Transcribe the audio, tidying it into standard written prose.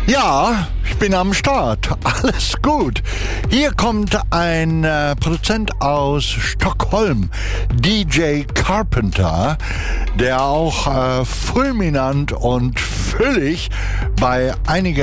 Ja, ich bin am Start. Alles gut. Hier kommt ein Produzent aus Stockholm, DJ Carpenter, der auch fulminant und füllig bei einigen